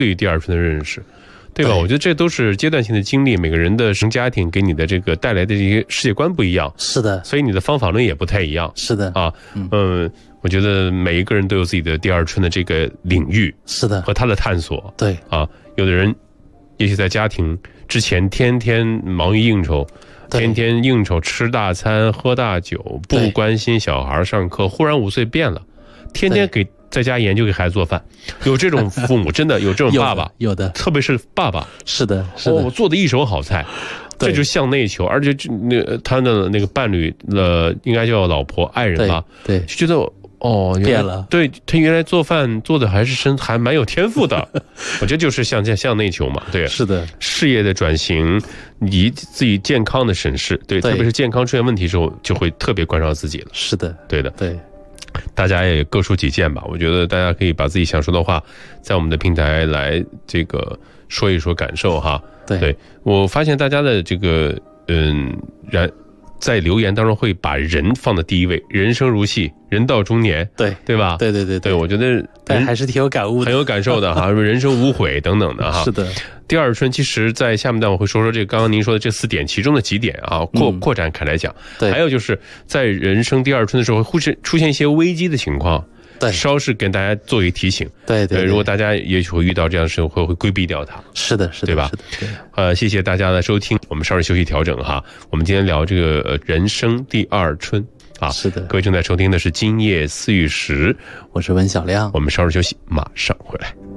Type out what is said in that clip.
对于第二春的认识，对吧？我觉得这都是阶段性的经历，每个人的家庭给你的这个带来的这些世界观不一样， 是的， 所以你的方法论也不太一样， 是的啊，我觉得每一个人都有自己的第二春的这个领域， 是的， 和他的探索， 对啊，有的人也许在家庭之前天天忙于应酬，天天应酬吃大餐喝大酒，不关心小孩上课，忽然5岁变了，天天在家研究给孩子做饭，有这种父母，真的有这种爸爸， 有的， 特别是爸爸， 是的，是的， 我做的一手好菜，这就向内求，而且他的那个伴侣应该叫老婆爱人吧， 对， 就觉得变了， 对，他原来做饭做的还蛮有天赋的，我觉得就是向内求嘛，对， 是的， 事业的转型以及自己健康的审视，对，特别是健康出现问题之后，就会特别关照自己了， 是的， 对的， 对。 大家也各抒己见吧，我觉得大家可以把自己想说的话在我们的平台来这个说一说感受哈。对，我发现大家的这个在留言当中会把人放在第一位，人生如戏，人到中年，对吧？对，我觉得但还是挺有感悟的， 很有感受的哈，人生无悔等等的哈。 是的。 第二春其实在下面段我会说说这个刚刚您说的这4点其中的几点啊，扩展开来讲。还有就是在人生第二春的时候会出现一些危机的情况，稍事跟大家做一个提醒。对，如果大家也许会遇到这样的事会规避掉它。 是的，对吧？ 谢谢大家的收听，我们稍事休息调整哈。我们今天聊这个人生第二春啊， 是的。 各位正在收听的是今夜思雨时， 我是温小亮， 我们稍事休息，马上回来。